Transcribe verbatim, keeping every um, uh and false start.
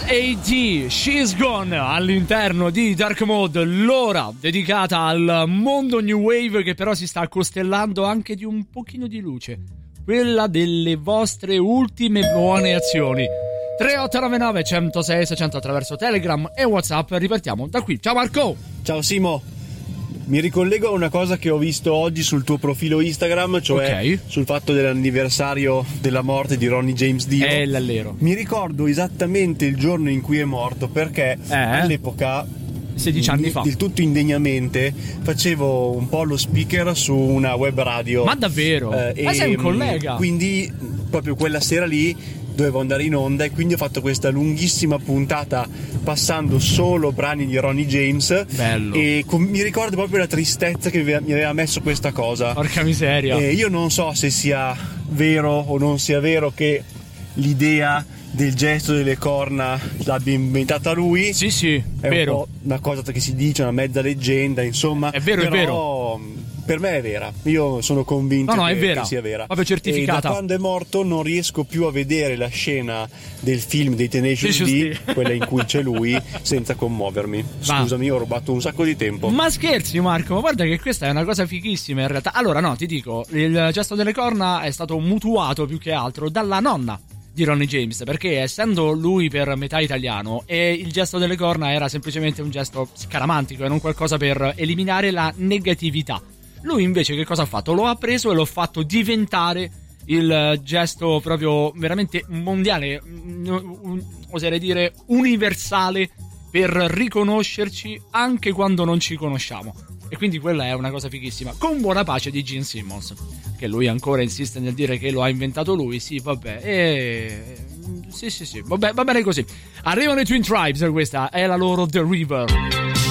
A D, She's Gone, all'interno di Dark Mode, l'ora dedicata al mondo New Wave che però si sta costellando anche di un pochino di luce, quella delle vostre ultime buone azioni. tre otto nove nove uno zero sei sei zero zero attraverso Telegram e WhatsApp. Ripartiamo da qui. Ciao Marco. Ciao Simo. Mi ricollego a una cosa che ho visto oggi sul tuo profilo Instagram, cioè okay. sul fatto dell'anniversario della morte di Ronnie James Dio. È l'allero. Mi ricordo esattamente il giorno in cui è morto, perché eh? all'epoca, sedici anni fa, del tutto indegnamente, facevo un po' lo speaker su una web radio. Ma davvero? Eh, Ma sei un collega? Quindi proprio quella sera lì dovevo andare in onda e quindi ho fatto questa lunghissima puntata passando solo brani di Ronnie James. Bello. E com- mi ricordo proprio la tristezza che mi aveva messo questa cosa. Porca miseria. E io non so se sia vero o non sia vero che l'idea del gesto delle corna l'abbia inventata lui. Sì, sì, è vero. Un po' una cosa che si dice, una mezza leggenda, insomma. È vero, però, è vero. Per me è vera, io sono convinto no, no, che, è vera. che sia vera. Proprio certificata. E da quando è morto non riesco più a vedere la scena del film dei Tenacious D, quella in cui c'è lui, senza commuovermi. Scusami, ma... ho rubato un sacco di tempo. Ma scherzi Marco, ma guarda che questa è una cosa fighissima in realtà. Allora no, ti dico, il gesto delle corna è stato mutuato più che altro dalla nonna di Ronnie James, perché essendo lui per metà italiano e il gesto delle corna era semplicemente un gesto scaramantico e non qualcosa per eliminare la negatività. Lui invece che cosa ha fatto? Lo ha preso e l'ha fatto diventare il gesto proprio veramente mondiale, oserei dire universale, per riconoscerci anche quando non ci conosciamo. E quindi quella è una cosa fighissima, con buona pace di Gene Simmons, che lui ancora insiste nel dire che lo ha inventato lui. Sì, vabbè, e... sì sì sì, vabbè, va bene così. Arrivano i Twin Tribes, questa è la loro The River.